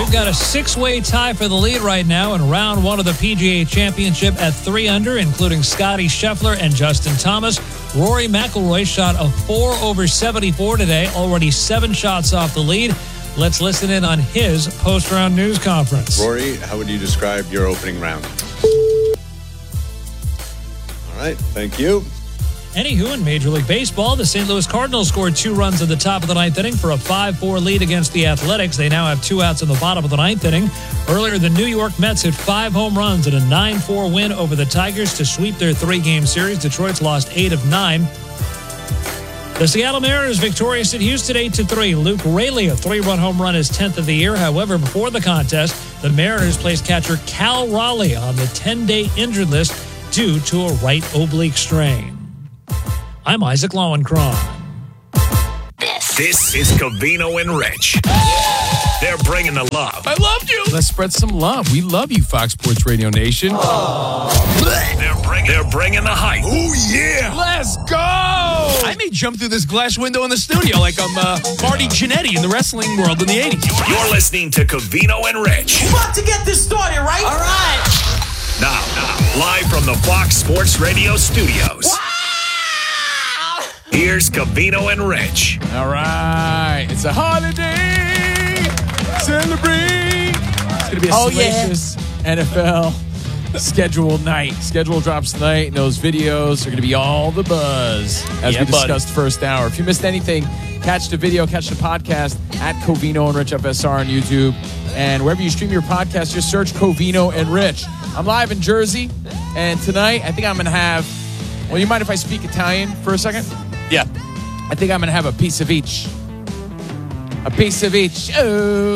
We've got a 6-way tie for the lead right now in round 1 of the PGA Championship at 3 under, including Scotty Scheffler and Justin Thomas. Rory McIlroy shot a 4 over 74 today, already 7 shots off the lead. Let's listen in on his post-round news conference. Rory, how would you describe your opening round? All right, thank you. Anywho, in Major League Baseball, the St. Louis Cardinals scored 2 runs at the top of the 9th inning for a 5-4 lead against the Athletics. They now have 2 outs in the bottom of the 9th inning. Earlier, the New York Mets hit 5 home runs in a 9-4 win over the Tigers to sweep their 3-game series. Detroit's lost 8 of 9. The Seattle Mariners victorious at Houston 8-3. Luke Raley, a 3-run home run, his 10th of the year. However, before the contest, the Mariners placed catcher Cal Raleigh on the 10-day injured list due to a right oblique strain. I'm Isaac Lowenkron. This is Covino and Rich. They're bringing the love. I loved you. Let's spread some love. We love you, Fox Sports Radio Nation. They're bringing the hype. Oh, yeah. Let's go. I may jump through this glass window in the studio like I'm Marty Jannetty in the wrestling world in the 80s. You're listening to Covino and Rich. We're about to get this started, right? All right. Now, live from the Fox Sports Radio studios. Wow. Here's Covino and Rich. All right. It's a holiday. Celebrate. It's going to be a salacious NFL schedule night. Schedule drops tonight, and those videos are going to be all the buzz as we discussed first hour. If you missed anything, catch the video, catch the podcast at Covino and Rich FSR on YouTube. And wherever you stream your podcast, just search Covino and Rich. I'm live in Jersey, and tonight I think I'm going to have, well, you mind if I speak Italian for a second? Yeah. I think I'm going to have a piece of each. A piece of each. Oh,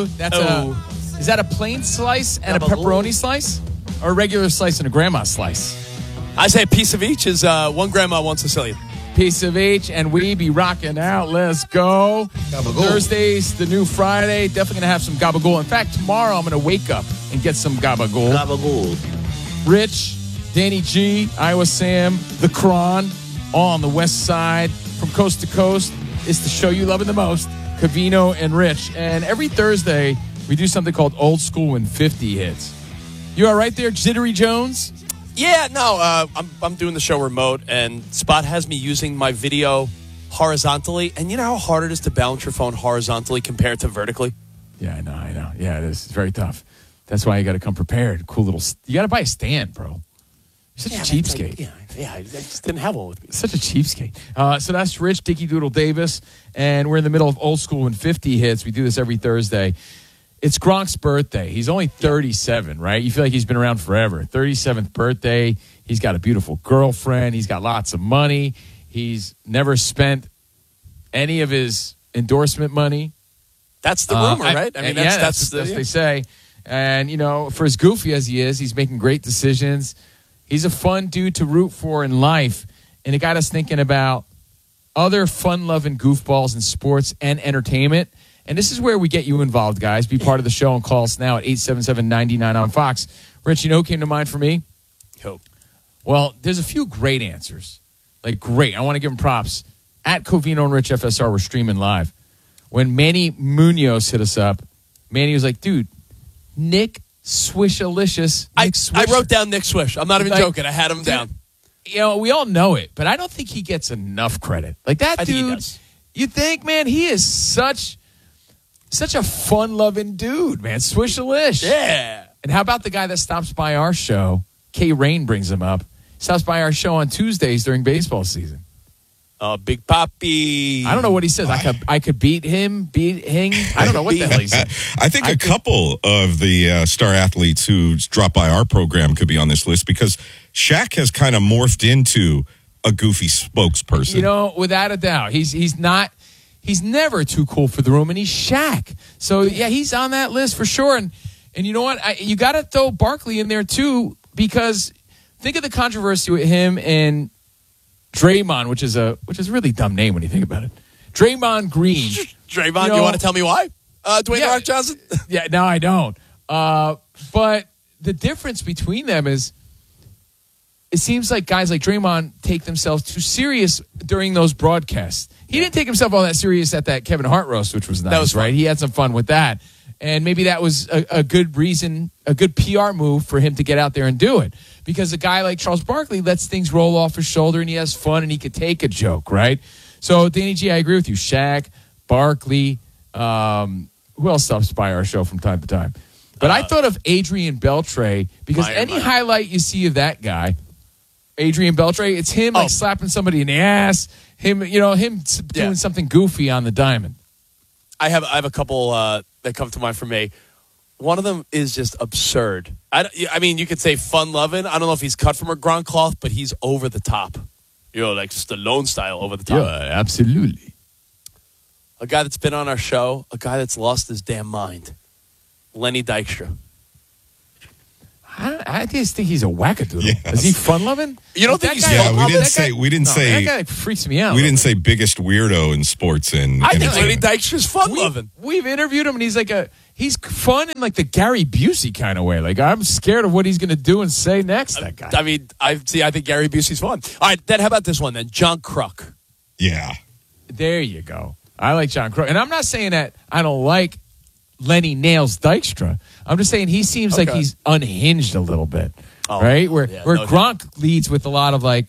is that a plain slice and a pepperoni slice? Or a regular slice and a grandma slice? I say a piece of each is one grandma, one Sicilian. Piece of each, and we be rocking out. Let's go. Gabagool. Thursday's the new Friday. Definitely going to have some gabagool. In fact, tomorrow I'm going to wake up and get some gabagool. Gabagool. Rich, Danny G, Iowa Sam, The Cron, all on the west side. From coast to coast, it's the show you love the most, Covino and Rich. And every Thursday, we do something called Old School when 50 hits. You all right there, Jittery Jones? Yeah, no, I'm doing the show remote, and Spot has me using my video horizontally. And you know how hard it is to balance your phone horizontally compared to vertically? Yeah, I know. Yeah, it is. It's very tough. That's why you got to come prepared. Cool little... You got to buy a stand, bro. You're such a cheapskate. I just didn't have one with me. Such a cheapskate. So that's Rich Dicky Doodle Davis, and we're in the middle of Old School when 50 hits. We do this every Thursday. It's Gronk's birthday. He's only 37, right? You feel like he's been around forever. 37th birthday. He's got a beautiful girlfriend. He's got lots of money. He's never spent any of his endorsement money. That's the rumor, right? I mean, that's what they say. And, you know, for as goofy as he is, he's making great decisions. He's a fun dude to root for in life. And it got us thinking about other fun-loving goofballs in sports and entertainment. And this is where we get you involved, guys. Be part of the show and call us now at 877-99 on Fox. Rich, you know who came to mind for me? Who? Well, there's a few great answers. Like, great. I want to give them props. At Covino and Rich FSR, we're streaming live. When Manny Munoz hit us up, Manny was like, dude, Nick Swishalicious. I wrote down Nick Swish. I'm not even joking. I had him down. You know, we all know it, but I don't think he gets enough credit. Like, that dude, think he does. You think, man, he is such a fun-loving dude, man. Swishalish. Yeah. And how about the guy that stops by our show? K. Rain brings him up. Stops by our show on Tuesdays during baseball season. Big Papi. I don't know what he says. I could beat him. I don't know what the hell he said. I think a couple of the star athletes who drop by our program could be on this list because Shaq has kind of morphed into a goofy spokesperson. You know, without a doubt. He's never too cool for the room, and he's Shaq. So, yeah, he's on that list for sure. And you know what? You got to throw Barkley in there, too, because think of the controversy with him and Draymond, which is a really dumb name when you think about it. Draymond Green. Draymond, you want to tell me why? Dwayne The Rock Johnson? Yeah, no, I don't. But the difference between them is it seems like guys like Draymond take themselves too serious during those broadcasts. He didn't take himself all that serious at that Kevin Hart roast, which was nice, that was right? He had some fun with that. And maybe that was a good reason, a good PR move for him to get out there and do it. Because a guy like Charles Barkley lets things roll off his shoulder and he has fun and he could take a joke, right? So, Danny G, I agree with you. Shaq, Barkley, who else stops by our show from time to time? But I thought of Adrian Beltre because any highlight you see of that guy, Adrian Beltre, it's him like slapping somebody in the ass, him doing something goofy on the diamond. I have a couple that come to mind for me. One of them is just absurd. I mean, you could say fun-loving. I don't know if he's cut from a ground cloth, but he's over the top. Like Stallone style over the top. Yeah, absolutely. A guy that's been on our show, a guy that's lost his damn mind. Lenny Dykstra. I just think he's a wackadoodle. Yes. Is he fun-loving? You don't think he's we didn't that say guy freaks me out. we didn't say biggest weirdo in sports and I think Lenny Dykstra's fun-loving. We've interviewed him, and he's fun in like the Gary Busey kind of way. Like, I'm scared of what he's going to do and say next, that guy. I mean, I think Gary Busey's fun. All right, then how about this one then? John Kruk. Yeah. There you go. I like John Kruk. And I'm not saying that I don't like Lenny Nails Dykstra. I'm just saying he seems like he's unhinged a little bit, right? Where Gronk leads with a lot of like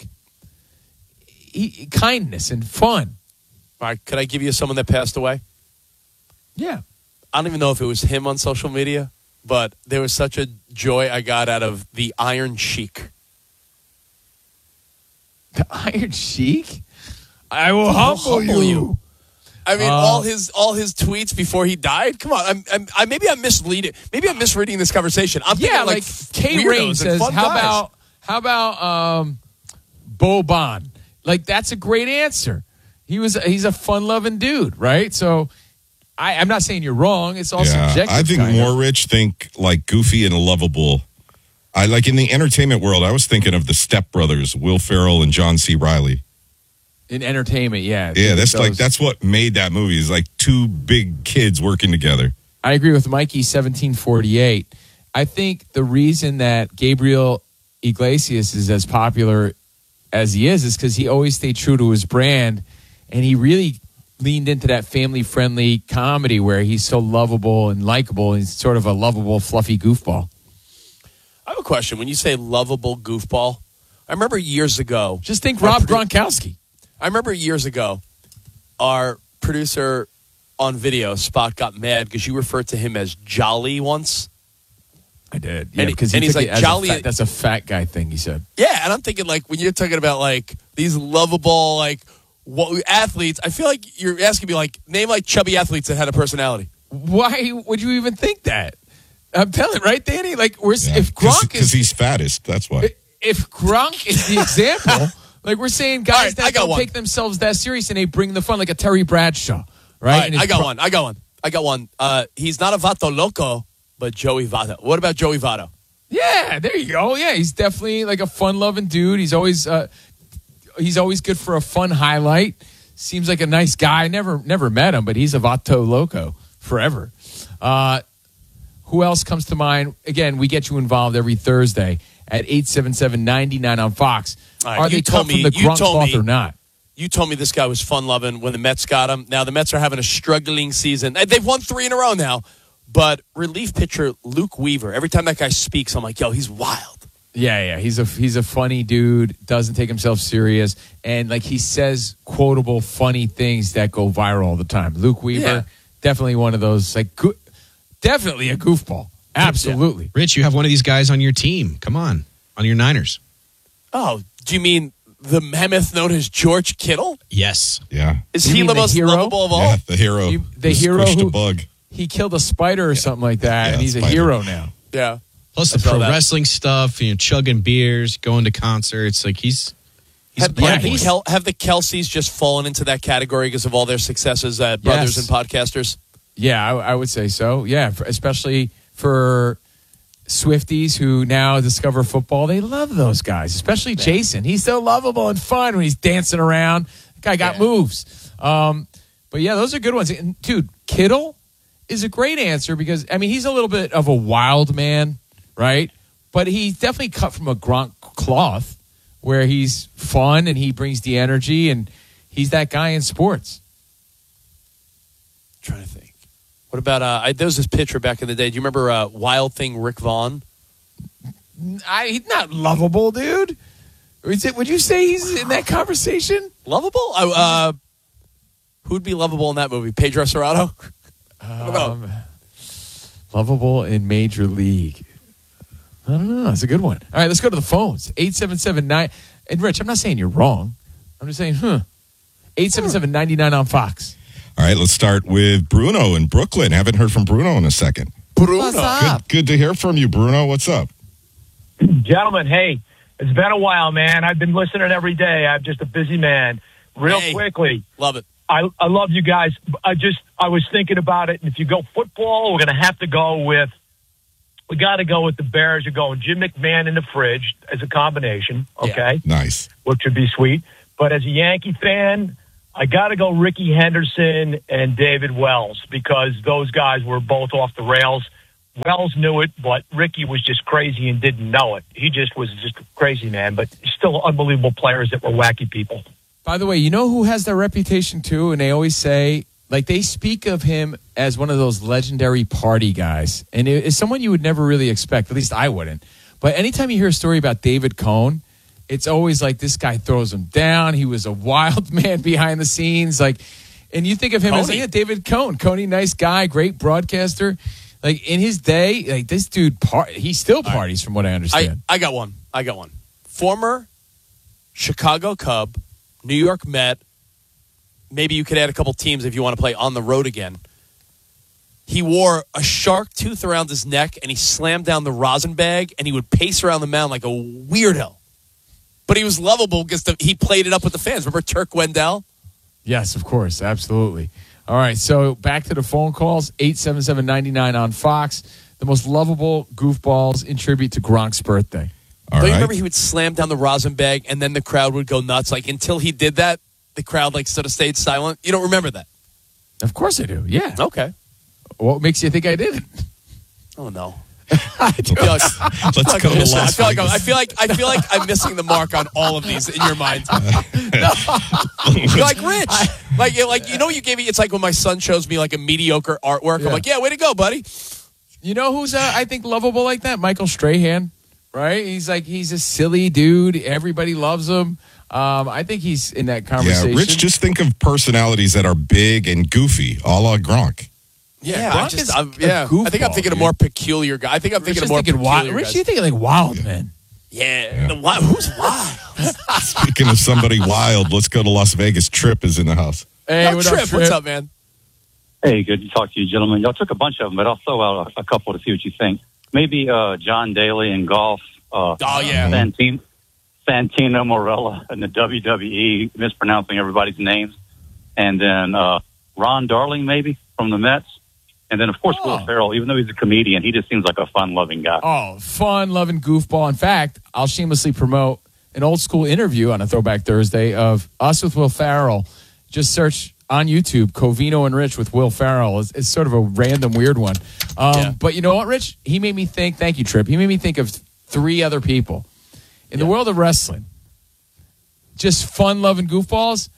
kindness and fun. All right, could I give you someone that passed away? Yeah. I don't even know if it was him on social media, but there was such a joy I got out of the Iron Sheik. The Iron Sheik? I will humble you. I mean, all his tweets before he died. Come on, maybe I'm misleading. Maybe I'm misreading this conversation. I'm thinking like K Rain says, how about Bo Bond? Like, that's a great answer. He's a fun-loving dude, right? So I'm not saying you're wrong. It's all subjective. I think more rich think like goofy and lovable. I like in the entertainment world. I was thinking of the Step Brothers, Will Ferrell and John C. Reilly. In entertainment, yeah. Yeah, that's what made that movie. Is like two big kids working together. I agree with Mikey, 1748. I think the reason that Gabriel Iglesias is as popular as he is because he always stayed true to his brand, and he really leaned into that family-friendly comedy where he's so lovable and likable, and he's sort of a lovable, fluffy goofball. I have a question. When you say lovable goofball, I remember years ago. Just think Rob Gronkowski. I remember years ago, our producer on video, Spot, got mad because you referred to him as Jolly once. I did. Yeah, because he's like, Jolly. That's a fat guy thing, he said. Yeah, and I'm thinking, like, when you're talking about, like, these lovable, like, athletes, I feel like you're asking me, like, name, like, chubby athletes that had a personality. Why would you even think that? I'm telling, right, Danny? Like, if Gronk is... Because he's fattest, that's why. If Gronk is the example... Like, we're saying guys that don't one. take themselves that serious and they bring the fun, like a Terry Bradshaw, right? I got one. He's not a Vato Loco, but Joey Votto. What about Joey Votto? Yeah, there you go. Yeah, he's definitely like a fun-loving dude. He's always good for a fun highlight. Seems like a nice guy. Never met him, but he's a Vato Loco forever. Who else comes to mind? Again, we get you involved every Thursday at 877-99 on Fox. Right, are they cut from the Gronk cloth or not? You told me this guy was fun-loving when the Mets got him. Now the Mets are having a struggling season. They've won 3 in a row now. But relief pitcher Luke Weaver, every time that guy speaks, I'm like, yo, he's wild. Yeah. He's a funny dude, doesn't take himself serious, and like he says quotable, funny things that go viral all the time. Luke Weaver, definitely one of those, like, definitely a goofball. Absolutely. Yeah. Rich, you have one of these guys on your team. Come on your Niners. Oh, do you mean the mammoth known as George Kittle? Yes. Yeah. Is he the most lovable of all? Yeah, the hero. The hero who bug. He killed a spider or something like that, and he's a hero now. Yeah. Plus the pro wrestling stuff, chugging beers, going to concerts. Like he's have the Kelseys just fallen into that category because of all their successes as brothers and podcasters? Yeah, I would say so. Yeah, especially for Swifties who now discover football. They love those guys, especially Jason. He's so lovable and fun when he's dancing around. That guy got moves. But yeah, those are good ones. And dude, Kittle is a great answer because, I mean, he's a little bit of a wild man, right? But he's definitely cut from a Gronk cloth where he's fun and he brings the energy and he's that guy in sports. I'm trying to think. What about there was this pitcher back in the day. Do you remember Wild Thing Rick Vaughn? He's not lovable, dude. Would you say he's in that conversation? Lovable? Who'd be lovable in that movie? Pedro Serrano? I don't know. Lovable in Major League. I don't know. That's a good one. All right, let's go to the phones. 877-9. And Rich, I'm not saying you're wrong. I'm just saying, 877-99 on Fox. All right, let's start with Bruno in Brooklyn. Haven't heard from Bruno in a second. Bruno. What's up? Good to hear from you, Bruno. What's up? Gentlemen, hey, it's been a while, man. I've been listening every day. I'm just a busy man. Real quickly. Love it. I love you guys. I was thinking about it. And if you go football, we're going to have to go with, we got to go with the Bears. You're going Jim McMahon in the fridge as a combination. Okay. Yeah, nice. Which would be sweet. But as a Yankee fan, I got to go Ricky Henderson and David Wells because those guys were both off the rails. Wells knew it, but Ricky was just crazy and didn't know it. He was just a crazy man, but still unbelievable players that were wacky people. By the way, you know who has that reputation too? And they always say, like, they speak of him as one of those legendary party guys. And it's someone you would never really expect. At least I wouldn't. But anytime you hear a story about David Cohn, it's always like this guy throws him down. He was a wild man behind the scenes. Like, and you think of him as David Cohn. Coney, nice guy, great broadcaster. Like, in his day, like, this dude, he still parties from what I understand. I got one. Former Chicago Cub, New York Met. Maybe you could add a couple teams if you want to play on the road again. He wore a shark tooth around his neck, and he slammed down the rosin bag, and he would pace around the mound like a weirdo. But he was lovable because he played it up with the fans. Remember Turk Wendell? Yes, of course. Absolutely. All right, so back to the phone calls. 877-99 on Fox. The most lovable goofballs in tribute to Gronk's birthday. Don't you remember he would slam down the rosin bag, and then the crowd would go nuts? Like, until he did that, the crowd, like, sort of stayed silent. You don't remember that? Of course I do, yeah. Okay. What makes you think I didn't? Oh, no. Let's go to Las Vegas. I feel like I'm missing the mark on all of these in your mind. You're like Rich, like you know, you gave me. It's like when my son shows me like a mediocre artwork. I'm like, yeah, way to go, buddy. You know who's I think lovable like that? Michael Strahan, right? He's a silly dude. Everybody loves him. I think he's in that conversation. Yeah, Rich, just think of personalities that are big and goofy, a la Gronk. Yeah, I think I'm thinking of more peculiar guy. I think I'm thinking of more peculiar Rich, you thinking like wild man? Yeah. Who's wild? Speaking of somebody wild, let's go to Las Vegas. Trip is in the house. Hey, Trip? What's up, man? Hey, good to talk to you, gentlemen. Y'all took a bunch of them, but I'll throw out a couple to see what you think. Maybe John Daly in golf. Santino Morella in the WWE, mispronouncing everybody's names. And then Ron Darling, maybe, from the Mets. And then, of course, Will Ferrell, even though he's a comedian, he just seems like a fun-loving guy. Oh, fun-loving goofball. In fact, I'll shamelessly promote an old-school interview on a Throwback Thursday of us with Will Ferrell. Just search on YouTube, Covino and Rich with Will Ferrell. It's sort of a random, weird one. But you know what, Rich? He made me think, thank you, Trip, he made me think of three other people. In the world of wrestling, just fun-loving goofballs.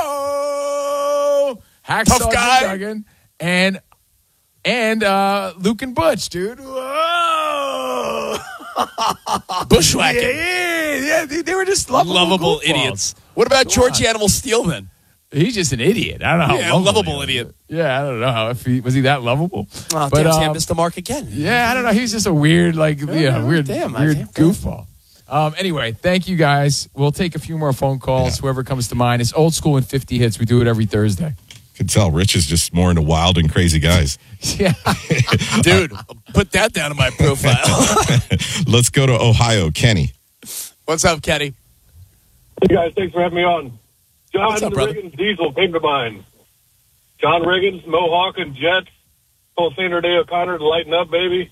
Ho! Hacksaw Tough guy. Duggan and Luke and Butch, dude. Whoa! Bushwhacking. Yeah. They were just lovable goofballs. Idiots. What about Georgie Animal Steel, then? He's just an idiot. I don't know how lovable idiot. Yeah, I don't know how. Was he that lovable? Oh, but I missed the mark again. Yeah, I don't know. He's just a weird, weird goofball. Anyway, thank you guys. We'll take a few more phone calls. Whoever comes to mind. It's Old School and 50 Hits. We do it every Thursday. Can tell Rich is just more into wild and crazy guys. Yeah. Dude, put that down in my profile. Let's go to Ohio. Kenny. What's up, Kenny? Hey, guys. Thanks for having me on. John Riggins Diesel came to mind. John Riggins, Mohawk and Jets. Full Senior Day O'Connor to lighten up, baby.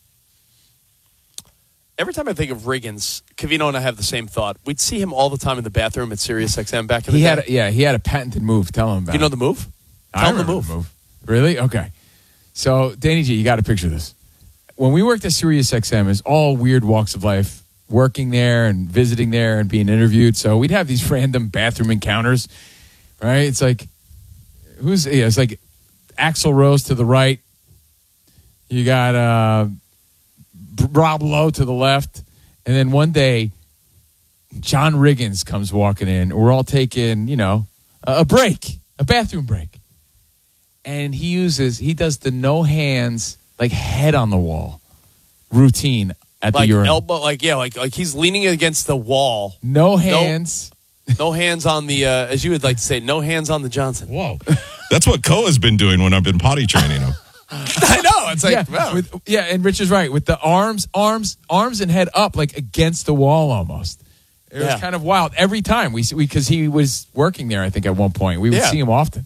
Every time I think of Riggins, Covino and I have the same thought. We'd see him all the time in the bathroom at SiriusXM back in the day. He had a patented move. Tell him about it. You know the move? Tell him the move. Really? Okay. So, Danny G, you got to picture this. When we worked at SiriusXM, it's all weird walks of life, working there and visiting there and being interviewed. So we'd have these random bathroom encounters, right? It's like, it's like Axl Rose to the right, You got Rob Lowe to the left. And then one day, John Riggins comes walking in. We're all taking, a break, a bathroom break. And he does the no hands, like head on the wall routine at the urinal. Elbow, like he's leaning against the wall. No hands. No hands on the, as you would like to say, no hands on the Johnson. Whoa. That's what Koa's been doing when I've been potty training him. I know. It's like, and Rich is right. With the arms and head up, like against the wall almost. It was kind of wild. Every time because he was working there, I think, at one point. We would see him often.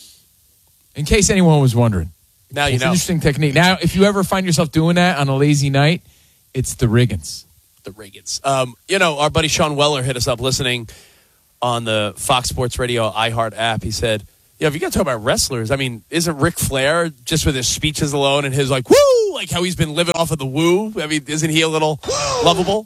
In case anyone was wondering. Now you it's know. An interesting technique. Now, if you ever find yourself doing that on a lazy night, it's the Riggins. The Riggins. Our buddy Sean Weller hit us up listening on the Fox Sports Radio iHeart app. He said, if you got to talk about wrestlers, I mean, isn't Ric Flair just with his speeches alone and his like, woo, like how he's been living off of the woo? I mean, isn't he a little lovable?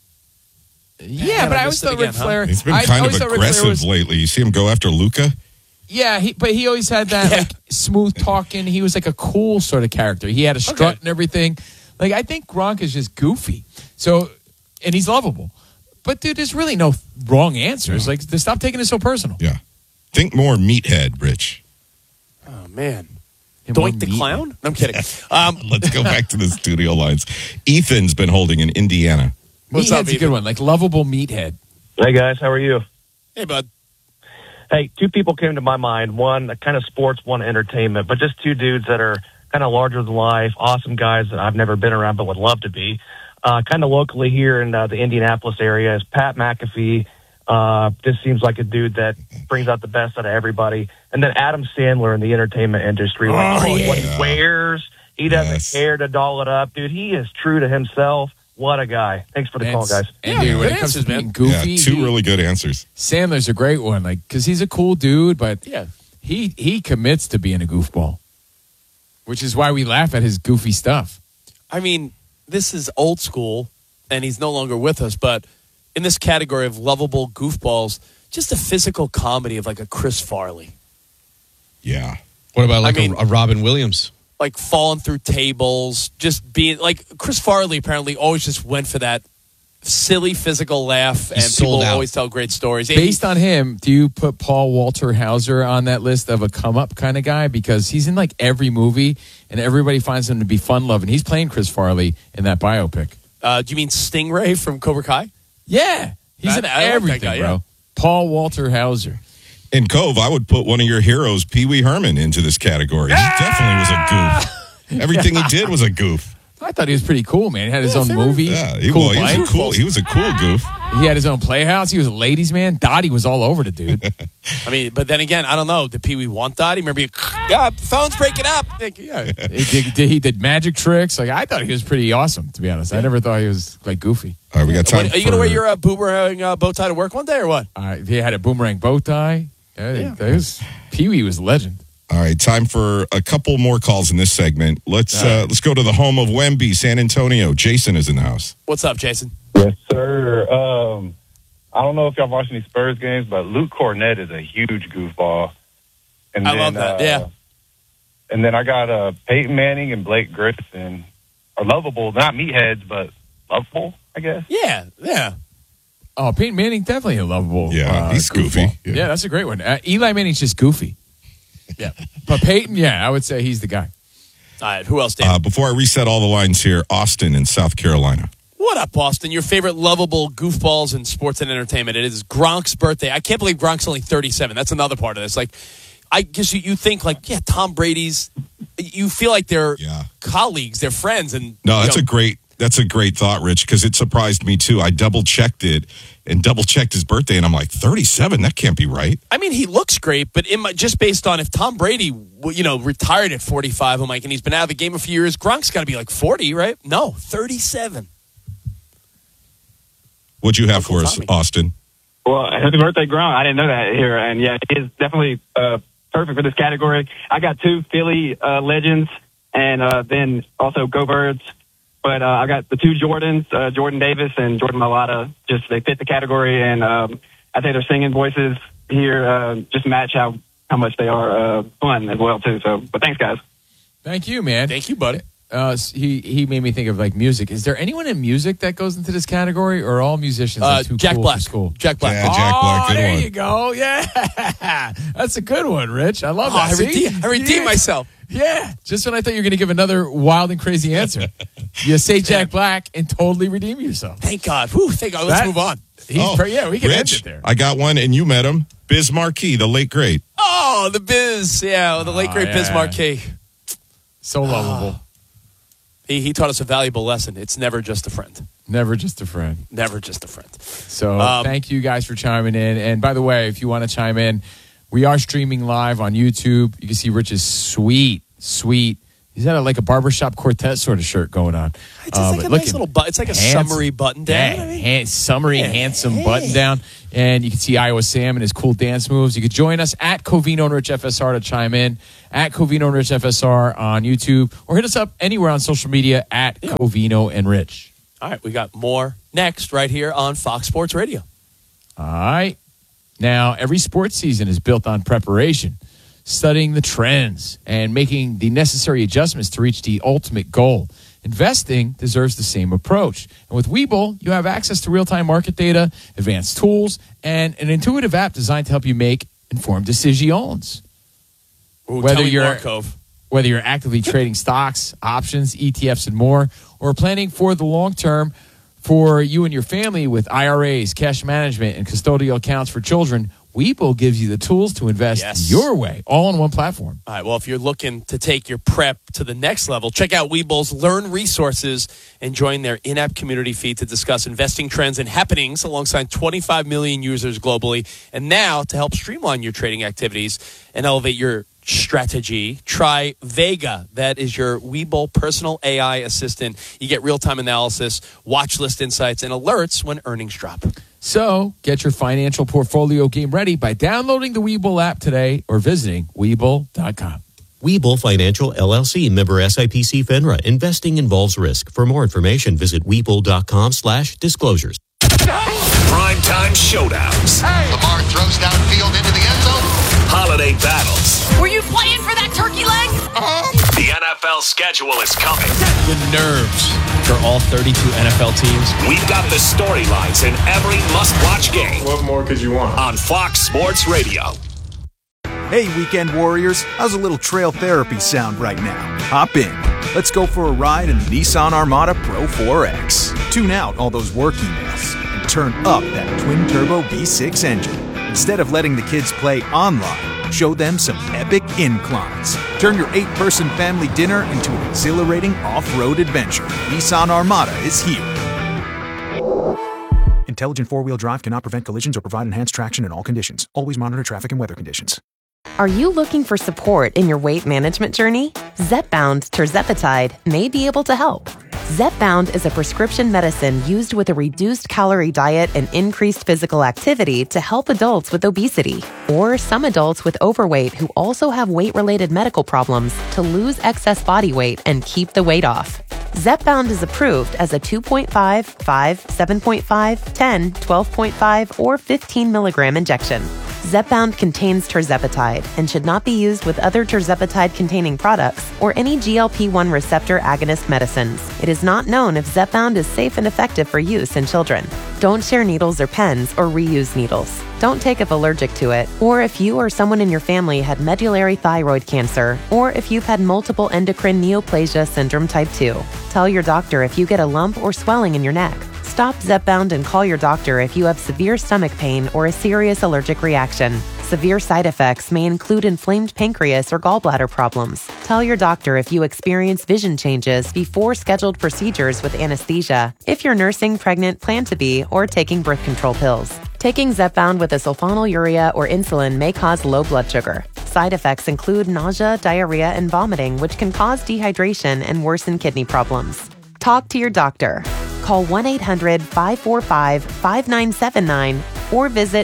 Yeah, but I always thought Ric Flair... He's been kind of aggressive lately. You see him go after Luca? Yeah, but he always had that like smooth talking. He was like a cool sort of character. He had a strut and everything. Like, I think Gronk is just goofy. So, and he's lovable. But, dude, there's really no wrong answers. Like, stop taking it so personal. Yeah. Think more meathead, Rich. Oh, man. Doink the clown? No, I'm kidding. Let's go back to the studio lines. Ethan's been holding in Indiana. What's up, Ethan? A good one. Like, lovable meathead. Hey, guys. How are you? Hey, bud. Hey, two people came to my mind. One, kind of sports, one, entertainment. But just two dudes that are kind of larger than life, awesome guys that I've never been around but would love to be. Kind of locally here in the Indianapolis area is Pat McAfee. This seems like a dude that brings out the best out of everybody. And then Adam Sandler in the entertainment industry. What he wears, he doesn't care to doll it up. Dude, he is true to himself. What a guy. Thanks for the call, guys. And dude, when it comes to being goofy, two really good answers. Sandler's a great one, like, because he's a cool dude, but he commits to being a goofball, which is why we laugh at his goofy stuff. I mean, this is old school, and he's no longer with us, but in this category of lovable goofballs, just a physical comedy of like a Chris Farley. Yeah. What about a Robin Williams? Like falling through tables, just being like Chris Farley apparently always just went for that silly physical laugh, and people always tell great stories. Based on him, do you put Paul Walter Hauser on that list of a come-up kind of guy? Because he's in like every movie, and everybody finds him to be fun-loving. He's playing Chris Farley in that biopic. Do you mean Stingray from Cobra Kai? Yeah. He's in everything, guy, bro. Paul Walter Hauser. In Cove, I would put one of your heroes, Pee Wee Herman, into this category. He definitely was a goof. Everything he did was a goof. I thought he was pretty cool, man. He had his own movie. Yeah, he was a cool goof. He had his own playhouse. He was a ladies' man. Dottie was all over the dude. I mean, but then again, I don't know. Did Pee Wee want Dottie? Remember, phone's breaking up. He did magic tricks. Like, I thought he was pretty awesome, to be honest. I never thought he was like goofy. All right, we got time. Are you going to wear your boomerang bow tie to work one day or what? He had a boomerang bow tie. Pee Wee was a legend. All right, time for a couple more calls in this segment. Let's go to the home of Wemby, San Antonio. Jason is in the house. What's up, Jason? Yes, sir. I don't know if y'all watch any Spurs games, but Luke Cornett is a huge goofball. And I love that. Yeah. And then I got Peyton Manning and Blake Griffin are lovable, not meatheads, but lovable, I guess. Yeah. Oh, Peyton Manning definitely a lovable. Yeah, he's goofy. Yeah, that's a great one. Eli Manning's just goofy. Yeah. But Peyton, I would say he's the guy. All right, who else, Dan? Before I reset all the lines here, Austin in South Carolina. What up, Austin? Your favorite lovable goofballs in sports and entertainment. It is Gronk's birthday. I can't believe Gronk's only 37. That's another part of this. Like, I guess you think, like, Tom Brady's, you feel like they're colleagues, they're friends. And no, that's a great thought, Rich, because it surprised me, too. I double-checked it and double-checked his birthday, and I'm like, 37? That can't be right. I mean, he looks great, but just based on if Tom Brady, retired at 45, I'm like, and he's been out of the game a few years, Gronk's got to be like 40, right? No, 37. What'd you have for us, Austin? Well, happy birthday, Gronk. I didn't know that here. And, he is definitely perfect for this category. I got two Philly legends and then also Go Birds. But I got the two Jordans, Jordan Davis and Jordan Mailata. Just they fit the category. And I think their singing voices here just match how much they are fun as well, too. So, but thanks, guys. Thank you, man. Thank you, buddy. he made me think of like music. Is there anyone in music that goes into this category, or are all musicians are too Jack cool Black. for school? Jack Black. Yeah, Jack Black. Good there one. you go. Yeah, that's a good one, Rich. I love that. I redeemed myself. Yeah, just when I thought you were going to give another wild and crazy answer, you say Jack Black and totally redeem yourself. Thank God. Whew, thank God. Let's move on. Yeah, we can end Rich, it there. I got one, and you met him. Biz Marquis, the late great. Oh, the Biz. Yeah, the late, great Biz Marquis. So lovable. He taught us a valuable lesson. It's never just a friend. Never just a friend. Never just a friend. So thank you guys for chiming in. And by the way, if you want to chime in, we are streaming live on YouTube. You can see Rich's sweet. He's got like a barbershop quartet sort of shirt going on. It's like a nice little button. It's like a summery button down. Yeah, summery, handsome button down. And you can see Iowa Sam and his cool dance moves. You can join us at Covino and Rich FSR to chime in. At Covino and Rich FSR on YouTube. Or hit us up anywhere on social media at Covino and Rich. All right, we got more next right here on Fox Sports Radio. All right. Now, every sports season is built on preparation, studying the trends, and making the necessary adjustments to reach the ultimate goal. Investing deserves the same approach. And with Webull, you have access to real-time market data, advanced tools, and an intuitive app designed to help you make informed decisions. Ooh, Whether tell me you're more, Cove. Whether you're actively trading stocks, options, ETFs, and more, or planning for the long term for you and your family with IRAs, cash management, and custodial accounts for children, Webull gives you the tools to invest your way, all on one platform. All right, well, if you're looking to take your prep to the next level, check out Webull's Learn Resources and join their in-app community feed to discuss investing trends and happenings alongside 25 million users globally. And now, to help streamline your trading activities and elevate your strategy, try Vega. That is your Webull personal AI assistant. You get real-time analysis, watch list insights, and alerts when earnings drop. So get your financial portfolio game ready by downloading the Webull app today or visiting Webull.com. Webull Financial LLC, member SIPC FINRA. Investing involves risk. For more information, visit Webull.com/disclosures. Primetime showdowns. Lamar throws downfield into the end zone. Holiday battles. Were you playing for that turkey leg? The NFL schedule is coming. The nerves for all 32 NFL teams. We've got the storylines in every must-watch game. What more could you want? On Fox Sports Radio. Hey, weekend warriors. How's a little trail therapy sound right now? Hop in. Let's go for a ride in the Nissan Armada Pro 4X. Tune out all those work emails and turn up that twin-turbo V6 engine. Instead of letting the kids play online, show them some epic inclines. Turn your 8-person family dinner into an exhilarating off-road adventure. Nissan Armada is here. Intelligent four-wheel drive cannot prevent collisions or provide enhanced traction in all conditions. Always monitor traffic and weather conditions. Are you looking for support in your weight management journey? Zepbound tirzepatide may be able to help. Zepbound is a prescription medicine used with a reduced calorie diet and increased physical activity to help adults with obesity or some adults with overweight who also have weight-related medical problems to lose excess body weight and keep the weight off. Zepbound is approved as a 2.5, 5, 7.5, 10, 12.5, or 15 milligram injection. Zepbound contains tirzepatide and should not be used with other tirzepatide-containing products or any GLP-1 receptor agonist medicines. It is not known if Zepbound is safe and effective for use in children. Don't share needles or pens or reuse needles. Don't take if allergic to it, or if you or someone in your family had medullary thyroid cancer, or if you've had multiple endocrine neoplasia syndrome type 2. Tell your doctor if you get a lump or swelling in your neck. Stop Zepbound and call your doctor if you have severe stomach pain or a serious allergic reaction. Severe side effects may include inflamed pancreas or gallbladder problems. Tell your doctor if you experience vision changes before scheduled procedures with anesthesia, if you're nursing, pregnant, plan to be, or taking birth control pills. Taking Zepbound with a sulfonylurea or insulin may cause low blood sugar. Side effects include nausea, diarrhea, and vomiting, which can cause dehydration and worsen kidney problems. Talk to your doctor. Call 1-800-545-5979 or visit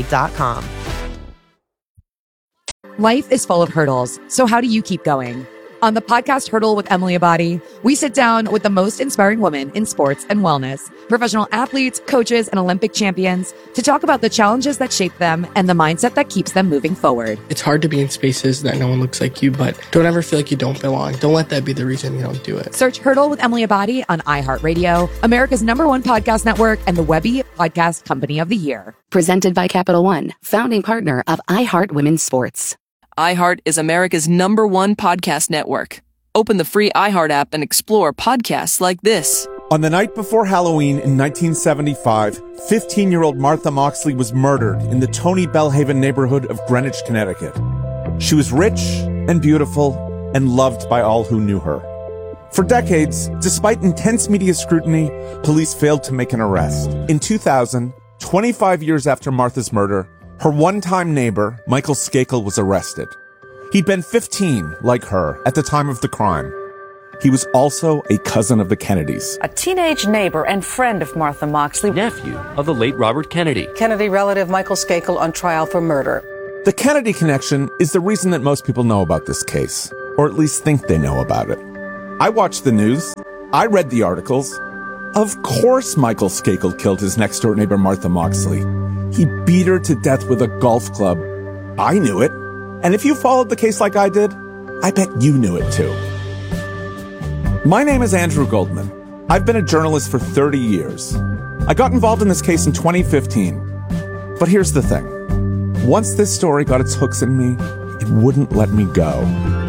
zepbound.lilly.com. Life is full of hurdles, so how do you keep going? On the podcast Hurdle with Emily Abadi, we sit down with the most inspiring women in sports and wellness, professional athletes, coaches, and Olympic champions to talk about the challenges that shape them and the mindset that keeps them moving forward. It's hard to be in spaces that no one looks like you, but don't ever feel like you don't belong. Don't let that be the reason you don't do it. Search Hurdle with Emily Abadi on iHeartRadio, America's #1 podcast network, and the Webby Podcast Company of the Year. Presented by Capital One, founding partner of iHeart Women's Sports. iHeart is America's #1 podcast network. Open the free iHeart app and explore podcasts like this. On the night before Halloween in 1975, 15-year-old Martha Moxley was murdered in the Tony Bellhaven neighborhood of Greenwich, Connecticut. She was rich and beautiful and loved by all who knew her. For decades, despite intense media scrutiny, police failed to make an arrest. In 2000, 25 years after Martha's murder, her one-time neighbor, Michael Skakel, was arrested. He'd been 15, like her, at the time of the crime. He was also a cousin of the Kennedys. A teenage neighbor and friend of Martha Moxley. Nephew of the late Robert Kennedy. Kennedy relative Michael Skakel on trial for murder. The Kennedy connection is the reason that most people know about this case, or at least think they know about it. I watched the news. I read the articles. Of course Michael Skakel killed his next-door neighbor Martha Moxley. He beat her to death with a golf club. I knew it. And if you followed the case like I did, I bet you knew it too. My name is Andrew Goldman. I've been a journalist for 30 years. I got involved in this case in 2015. But here's the thing. Once this story got its hooks in me, it wouldn't let me go.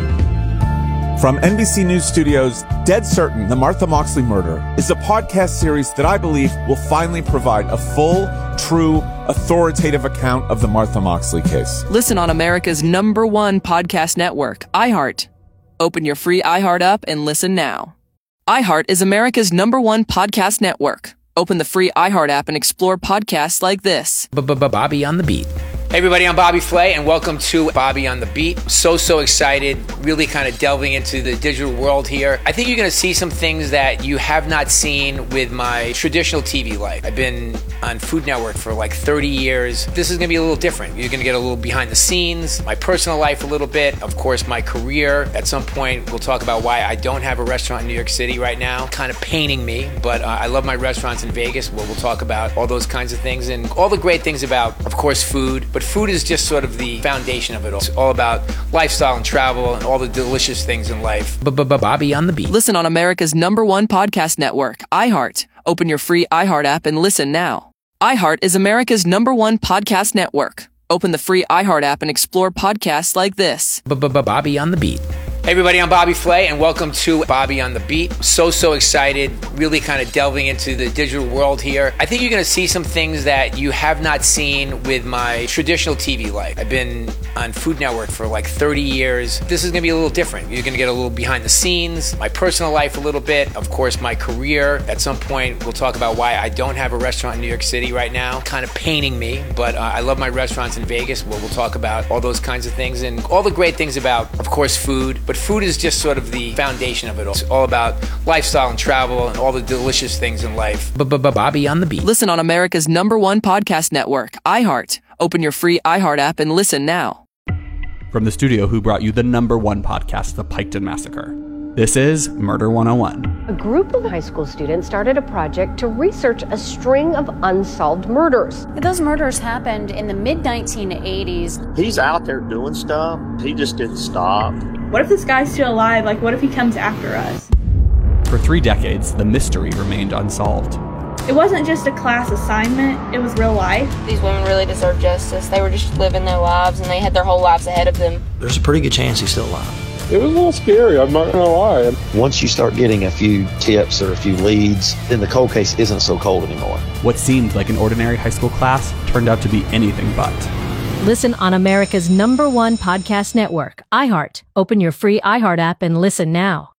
From NBC News Studios, Dead Certain, The Martha Moxley Murder is a podcast series that I believe will finally provide a full, true, authoritative account of the Martha Moxley case. Listen on America's #1 podcast network, iHeart. Open your free iHeart app and listen now. iHeart is America's #1 podcast network. Open the free iHeart app and explore podcasts like this. Bobby on the Beat. Hey everybody, I'm Bobby Flay, and welcome to Bobby on the Beat. So excited, really kind of delving into the digital world here. I think you're going to see some things that you have not seen with my traditional TV life. I've been on Food Network for like 30 years. This is going to be a little different. You're going to get a little behind the scenes, my personal life a little bit, of course my career. At some point, we'll talk about why I don't have a restaurant in New York City right now. Kind of paining me, but I love my restaurants in Vegas. We'll talk about all those kinds of things and all the great things about, of course, food. But food is just sort of the foundation of it all. It's all about lifestyle and travel and all the delicious things in life. Bobby on the Beat. Listen on America's #1 podcast network, iHeart. Open your free iHeart app and listen now. iHeart is America's #1 podcast network. Open the free iHeart app and explore podcasts like this. Bobby on the Beat. Hey everybody, I'm Bobby Flay, and welcome to Bobby on the Beat. So excited, really kind of delving into the digital world here. I think you're going to see some things that you have not seen with my traditional TV life. I've been on Food Network for like 30 years. This is going to be a little different. You're going to get a little behind the scenes, my personal life a little bit, of course my career. At some point, we'll talk about why I don't have a restaurant in New York City right now. Kind of paining me, but I love my restaurants in Vegas. We'll talk about all those kinds of things and all the great things about, of course, food. But food is just sort of the foundation of it all. It's all about lifestyle and travel and all the delicious things in life. Bobby on the Beat. Listen on America's #1 podcast network, iHeart. Open your free iHeart app and listen now. From the studio who brought you the #1 podcast, The Piketon Massacre, this is Murder 101. A group of high school students started a project to research a string of unsolved murders. Those murders happened in the mid-1980s. He's out there doing stuff. He just didn't stop. What if this guy's still alive? Like, what if he comes after us? For 3 decades, the mystery remained unsolved. It wasn't just a class assignment, it was real life. These women really deserve justice. They were just living their lives, and they had their whole lives ahead of them. There's a pretty good chance he's still alive. It was a little scary, I'm not going to lie. Once you start getting a few tips or a few leads, then the cold case isn't so cold anymore. What seemed like an ordinary high school class turned out to be anything but. Listen on America's #1 podcast network, iHeart. Open your free iHeart app and listen now.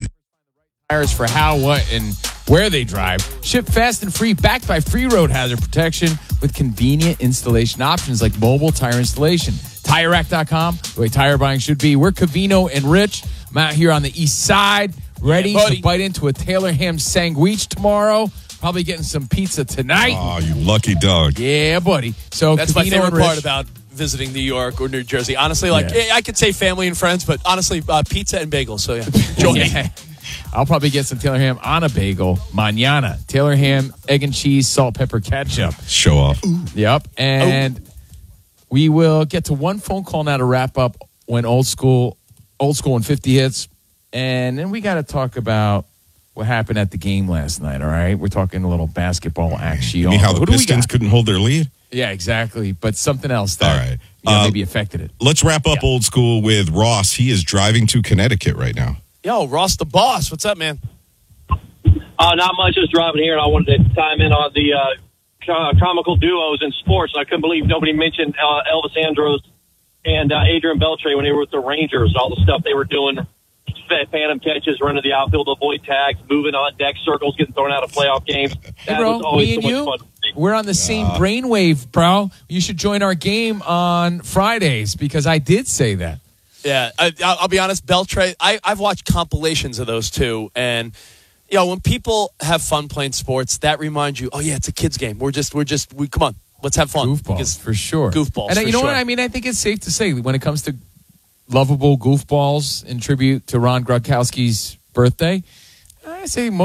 Tires for how, what, and where they drive. Ship fast and free, backed by free road hazard protection with convenient installation options like mobile tire installation. TireRack.com, the way tire buying should be. We're Covino and Rich. I'm out here on the east side, ready to bite into a Taylor ham sandwich tomorrow. Probably getting some pizza tonight. Oh, you lucky dog. Yeah, buddy. So that's my favorite part about visiting New York or New Jersey. Honestly, I could say family and friends, but honestly, pizza and bagels. So, join me. I'll probably get some Taylor ham on a bagel mañana. Taylor ham, egg and cheese, salt, pepper, ketchup. Show off. Yep. And we will get to one phone call now to wrap up when old school and 50 hits. And then we got to talk about what happened at the game last night, all right? We're talking a little basketball action. You mean how the Pistons couldn't hold their lead? Yeah, exactly. But something else that maybe affected it. Let's wrap up old school with Ross. He is driving to Connecticut right now. Yo, Ross the boss. What's up, man? Not much. Just driving here, and I wanted to chime in on the comical duos in sports. I couldn't believe nobody mentioned Elvis Andrus and Adrian Beltre when they were with the Rangers. All the stuff they were doing, phantom catches, running the outfield, avoid tags, moving on deck circles, getting thrown out of playoff games. That was always so much fun. We're on the same brainwave, bro. You should join our game on Fridays because I did say that. Yeah, I'll be honest, Beltre, I've watched compilations of those too, and when people have fun playing sports, that reminds you, it's a kid's game. We come on, let's have fun. Goofballs, for sure. Goofballs, and you know what I mean? I think it's safe to say when it comes to lovable goofballs in tribute to Ron Gronkowski's birthday, I say most